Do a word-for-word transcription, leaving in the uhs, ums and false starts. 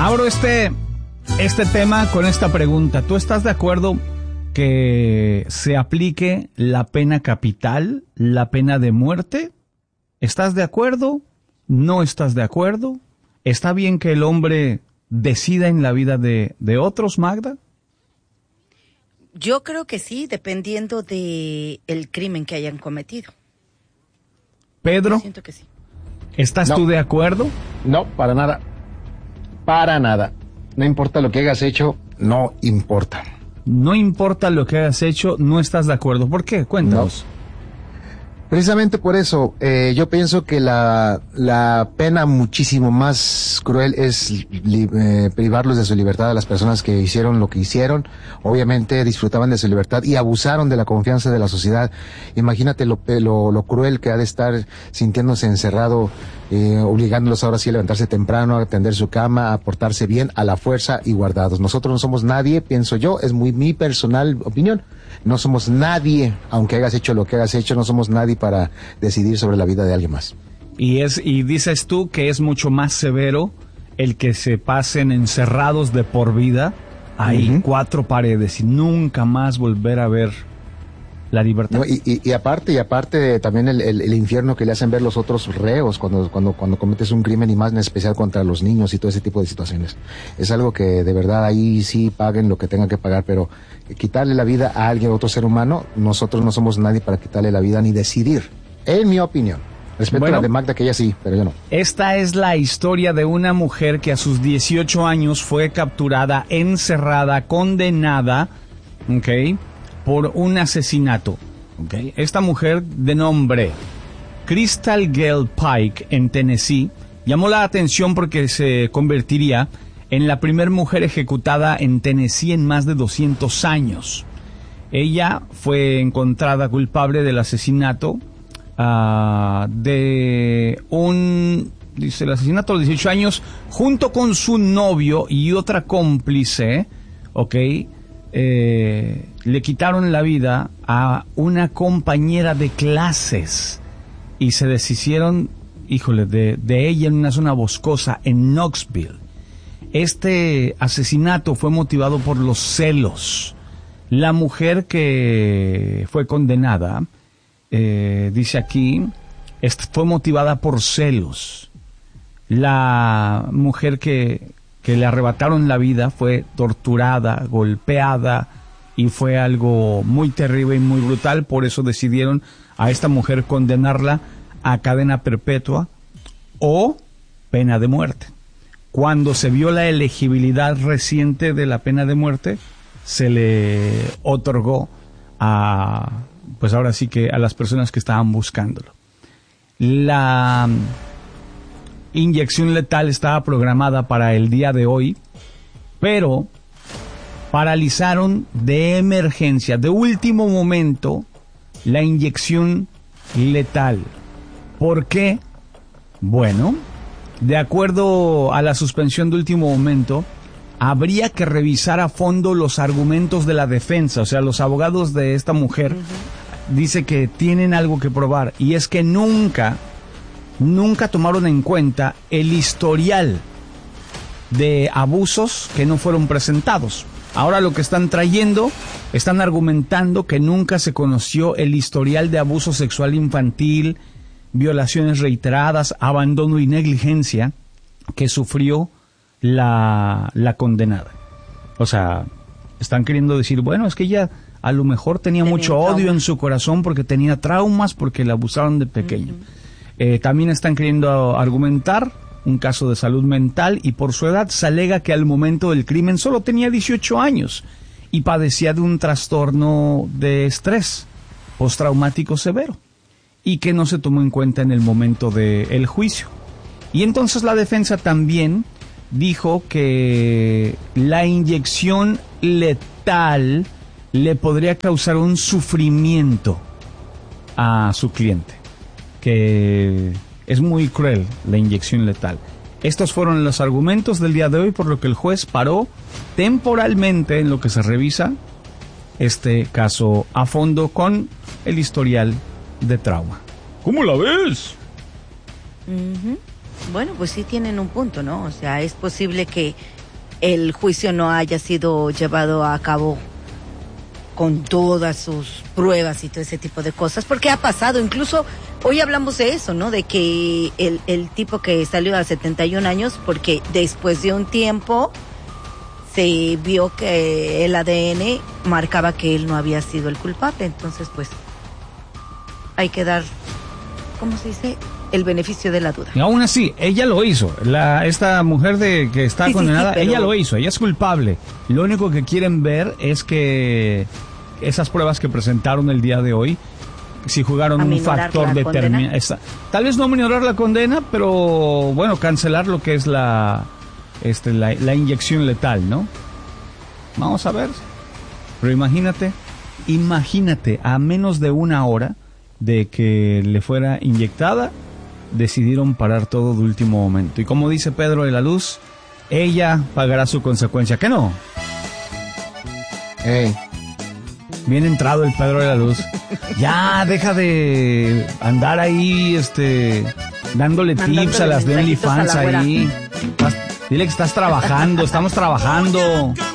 Abro este, este tema con esta pregunta. ¿Tú estás de acuerdo que se aplique la pena capital, la pena de muerte? ¿Estás de acuerdo? ¿No estás de acuerdo? ¿Está bien que el hombre decida en la vida de, de otros, Magda? Yo creo que sí, dependiendo de el crimen que hayan cometido. Pedro, Yo siento que sí. ¿Estás No. tú de acuerdo? No, para nada. Para nada. No importa lo que hayas hecho, no importa. No importa lo que hayas hecho, no estás de acuerdo. ¿Por qué? Cuéntanos. Precisamente por eso, eh, yo pienso que la, la pena muchísimo más cruel es li, eh, privarlos de su libertad a las personas que hicieron lo que hicieron. Obviamente disfrutaban de su libertad y abusaron de la confianza de la sociedad. Imagínate lo, lo, lo cruel que ha de estar sintiéndose encerrado, eh, obligándolos ahora sí a levantarse temprano, a atender su cama, a portarse bien, a la fuerza y guardados. Nosotros no somos nadie, pienso yo, es muy mi personal opinión. No somos nadie, aunque hayas hecho lo que hayas hecho, no somos nadie para decidir sobre la vida de alguien más. Y es y dices tú que es mucho más severo el que se pasen encerrados de por vida ahí, uh-huh. cuatro paredes y nunca más volver a ver la libertad. No, y, y, y aparte, y aparte también el, el, el infierno que le hacen ver los otros reos cuando, cuando, cuando cometes un crimen, y más en especial contra los niños y todo ese tipo de situaciones. Es algo que de verdad ahí sí paguen lo que tengan que pagar, pero quitarle la vida a alguien, a otro ser humano, nosotros no somos nadie para quitarle la vida ni decidir, en mi opinión. Respeto bueno, a la de Magda, que ella sí, pero yo no. Esta es la historia de una mujer que a sus dieciocho años fue capturada, encerrada, condenada, ¿ok?, por un asesinato. ¿Okay? Esta mujer de nombre Crystal Gayle Pike en Tennessee llamó la atención porque se convertiría en la primera mujer ejecutada en Tennessee en más de doscientos años. Ella fue encontrada culpable del asesinato uh, de un, dice, el asesinato a los dieciocho años, junto con su novio y otra cómplice, ¿ok?, Eh, le quitaron la vida a una compañera de clases y se deshicieron, híjole, de, de ella en una zona boscosa en Knoxville. Este asesinato fue motivado por los celos. La mujer que fue condenada, eh, dice aquí, fue motivada por celos. La mujer que que le arrebataron la vida fue torturada, golpeada, y fue algo muy terrible y muy brutal. Por eso decidieron a esta mujer condenarla a cadena perpetua o pena de muerte. Cuando se vio la elegibilidad reciente de la pena de muerte, se le otorgó a, pues ahora sí que a las personas que estaban buscándolo. La inyección letal estaba programada para el día de hoy, pero paralizaron de emergencia, de último momento, la inyección letal. ¿Por qué? Bueno, de acuerdo a la suspensión de último momento, habría que revisar a fondo los argumentos de la defensa. O sea, los abogados de esta mujer uh-huh. dice que tienen algo que probar, y es que nunca Nunca tomaron en cuenta el historial de abusos que no fueron presentados. Ahora lo que están trayendo, están argumentando que nunca se conoció el historial de abuso sexual infantil, violaciones reiteradas, abandono y negligencia que sufrió la, la condenada. O sea, están queriendo decir, bueno, es que ella a lo mejor tenía, tenía mucho odio trauma en su corazón porque tenía traumas, porque la abusaron de pequeño. Uh-huh. Eh, también están queriendo argumentar un caso de salud mental, y por su edad se alega que al momento del crimen solo tenía dieciocho años y padecía de un trastorno de estrés postraumático severo y que no se tomó en cuenta en el momento del juicio. Y entonces la defensa también dijo que la inyección letal le podría causar un sufrimiento a su cliente, que es muy cruel la inyección letal. Estos fueron los argumentos del día de hoy, por lo que el juez paró temporalmente en lo que se revisa este caso a fondo con el historial de trauma. ¿Cómo la ves? Uh-huh. Bueno, pues sí tienen un punto, ¿no? O sea, es posible que el juicio no haya sido llevado a cabo con todas sus pruebas y todo ese tipo de cosas, porque ha pasado, incluso hoy hablamos de eso, ¿no? De que el, el tipo que salió a setenta y un años, porque después de un tiempo se vio que el A D N marcaba que él no había sido el culpable, entonces pues hay que dar, ¿cómo se dice?, el beneficio de la duda. Y aún así, ella lo hizo. La, esta mujer de que está Sí, sí, condenada, sí, pero... ella lo hizo, ella es culpable. Lo único que quieren ver es que esas pruebas que presentaron el día de hoy, si jugaron un factor determinante. Tal vez no minorar la condena, pero bueno, cancelar lo que es la, este, la, la inyección letal, ¿no? Vamos a ver. Pero imagínate, imagínate, a menos de una hora de que le fuera inyectada, decidieron parar todo de último momento. Y como dice Pedro de la Luz, ella pagará su consecuencia. ¿Qué no? Hey. Bien entrado el Pedro de la Luz. Ya, deja de andar ahí, este, dándole Mandándole tips a las de mensajitos OnlyFans a la güera. ahí. Dile que estás trabajando, estamos trabajando.